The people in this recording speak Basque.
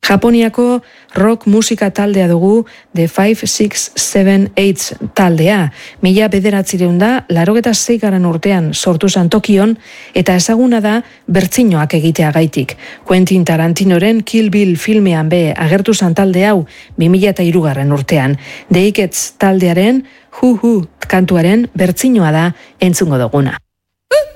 Japoniako rock musika taldea dugu The 5678 taldea. 1986 urtean sortu zen Tokion eta ezaguna da bertsinoak egiteagaitik. Quentin Tarantinoren Kill Bill filmean agertu zen talde hau 2003 urtean. The Ikets taldearen Hu kantuaren bertsinoa da entzungo duguna.